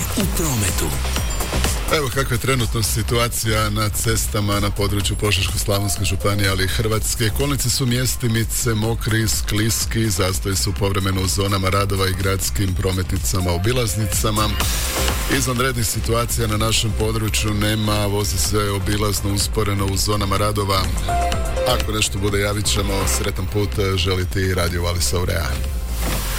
u prometu. Evo kakva je trenutno situacija na cestama na području Požeško-slavonske županije, ali i Hrvatske. Kolnici su mjestimice mokri, skliski, zastoji su povremeno u zonama radova i gradskim prometnicama, obilaznicama. Izvanrednih situacija na našem području nema, vozi se obilazno usporeno u zonama radova. Ako nešto bude, javit ćemo. Sretan put želi ti Radio Vallis Aurea.